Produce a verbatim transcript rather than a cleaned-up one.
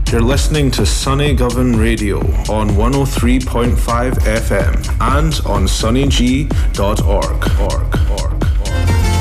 You're listening to Sunny Govan Radio on one oh three point five F M and on sunny g dot org. org.